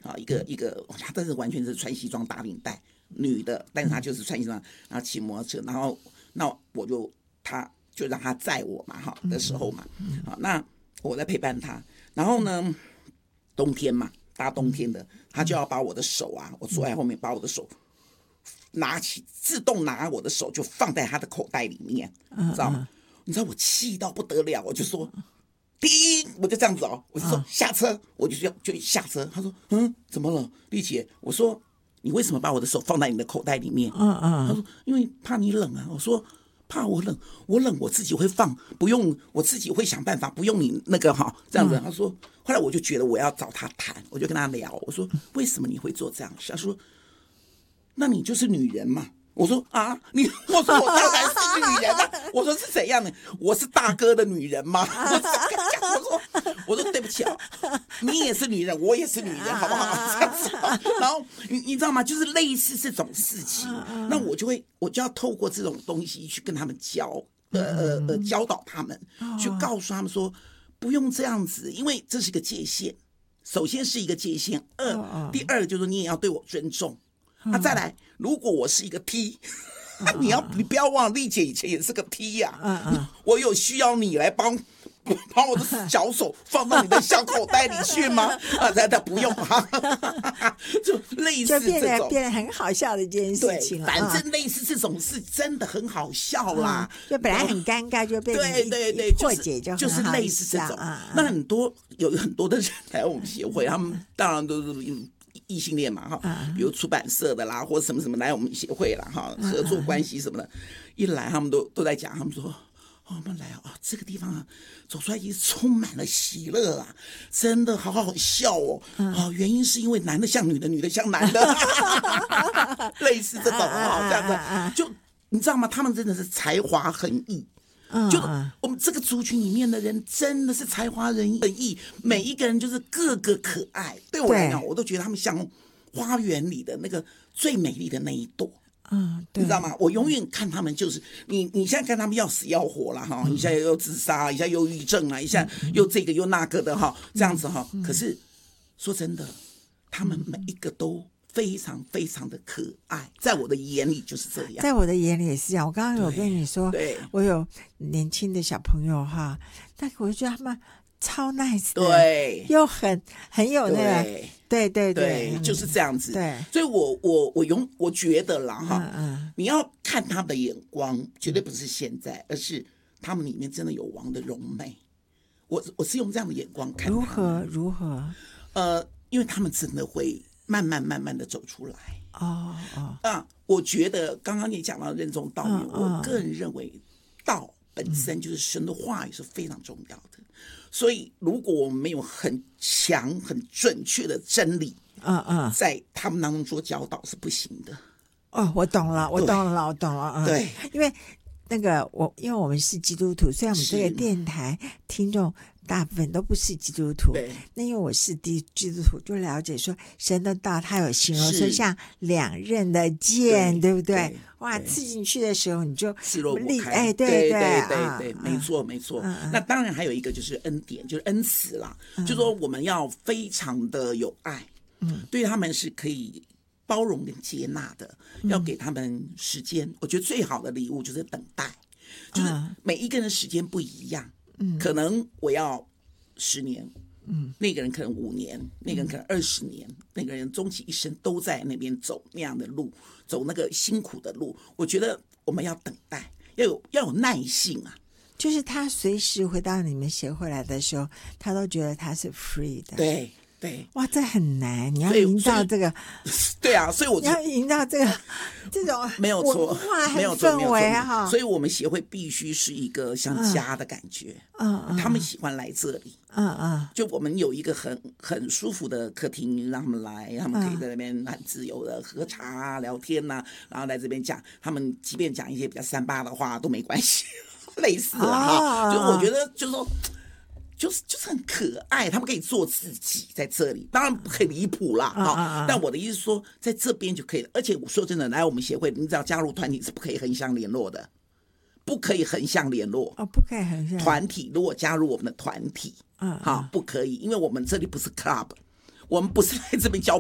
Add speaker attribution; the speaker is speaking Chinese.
Speaker 1: 一个，她但是完全是穿西装打领带，女的，但是她就是穿西装，然后骑摩托车，然后那她就让她载我嘛的时候嘛，那我在陪伴她，然后呢，冬天嘛，大冬天的，她就要把我的手啊，我坐在后面，把我的手拿起，自动拿我的手就放在她的口袋里面，你知道吗？你知道我气到不得了，我就说。叮，我就这样子我就说下车，我就下车。他说怎么了，丽姐？我说你为什么把我的手放在你的口袋里面？他说因为怕你冷啊。我说怕我冷，我冷我自己会放，不用我自己会想办法，不用你那个这样子。他说后来我就觉得我要找他谈，我就跟他聊，我说为什么你会做这样？他说那你就是女人嘛。我说我说我当然是女人啊，我说是怎样的？我是大哥的女人吗？我说对不起你也是女人，我也是女人，好不好？这样子然后你知道吗？就是类似这种事情，那我就要透过这种东西去跟他们教导他们，去告诉他们说不用这样子，因为这是个界限。首先是一个界限，第二就是你也要对我尊重。再来，如果我是一个 T， 你不要忘了，丽姐以前也是个 T 呀，我有需要你来帮我的小手放到你的小口袋里去吗？不用就类似这种，
Speaker 2: 变得很好笑的一件事情了。
Speaker 1: 反正类似这种事真的很好笑啦，
Speaker 2: 就本来很尴尬，就被对破解
Speaker 1: 就是类似这种。那有很多的人来我们协会，他们当然都是异性恋嘛比如出版社的啦，或什么什么来我们协会啦合作关系什么的，一来他们都在讲，他们说我们来这个地方走出来已经充满了喜乐啊，真的好好笑原因是因为男的像女的，女的像男的类似这种这样子，就你知道吗？他们真的是才华横溢。就我们这个族群里面的人真的是才华横溢，每一个人就是个个可爱。对我来讲，我都觉得他们像花园里的那个最美丽的那一朵。你知道吗？我永远看他们就是你现在看他们要死要活了一下又自杀，一下忧郁症一下又这个又那个的这样子可是说真的，他们每一个都非常非常的可爱，在我的眼里就是这样，
Speaker 2: 在我的眼里也是这样。我刚刚有跟你说，我有年轻的小朋友但我就觉得他们超 nice 的，
Speaker 1: 对，
Speaker 2: 又很有那个，对，
Speaker 1: 就是这样子。
Speaker 2: 对，
Speaker 1: 所以我觉得啦你要看他们的眼光，绝对不是现在，而是他们里面真的有王的容美。我是用这样的眼光看他们。
Speaker 2: 如何？
Speaker 1: 因为他们真的会慢慢的走出来。我觉得刚刚你讲到任重道远，我个人认为道本身就是神的话语是非常重要的。所以如果我们没有很强很准确的真理在他们当中做教导是不行的。
Speaker 2: 我懂了。
Speaker 1: 对，
Speaker 2: 因为因为我们是基督徒，虽然我们这个电台听众大部分都不是基督徒，那因为我是基督徒，就了解说神的道它有形容说像两刃的剑，对不对？哇，刺进去的时候你就
Speaker 1: 势若不开。
Speaker 2: 对，
Speaker 1: 没错。那当然还有一个就是恩典，就是恩慈啦，就说我们要非常的有爱，对他们是可以包容跟接纳的，要给他们时间。我觉得最好的礼物就是等待，就是每一个人的时间不一样，可能我要10年，那个人可能5年，那个人可能20年，那个人终其一生都在那边走那样的路，走那个辛苦的路。我觉得我们要等待，要有耐性啊。
Speaker 2: 就是他随时回到你们协会来的时候，他都觉得他是 free 的。
Speaker 1: 对，
Speaker 2: 哇，这很难，你要营造这个，
Speaker 1: 对啊，所以
Speaker 2: 你要营造这种
Speaker 1: 没有错，
Speaker 2: 没有错，氛围
Speaker 1: 所以我们协会必须是一个像家的感觉，他们喜欢来这里，就我们有一个很舒服的客厅，让他们来，他们可以在那边很自由的喝茶聊天然后来这边讲，他们即便讲一些比较3八的话都没关系，类似就我觉得就是说。就是很可爱，他们可以做自己在这里，当然不可以离谱啦但我的意思是说，在这边就可以了。而且我说真的，来我们协会，你只要加入团体是不可以横向联络的，不可以横向联络
Speaker 2: 不可以横向
Speaker 1: 团体。如果加入我们的团体，不可以，因为我们这里不是 club， 我们不是来这边交